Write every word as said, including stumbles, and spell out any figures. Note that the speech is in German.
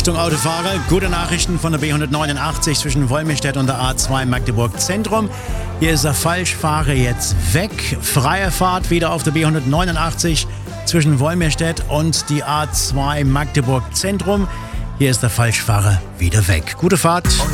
Achtung Autofahrer, gute Nachrichten von der B hundertneunundachtzig zwischen Wolmirstedt und der A zwei Magdeburg Zentrum. Hier ist der Falschfahrer jetzt weg. Freie Fahrt wieder auf der B hundertneunundachtzig zwischen Wolmirstedt und die A zwei Magdeburg Zentrum. Hier ist der Falschfahrer wieder weg. Gute Fahrt.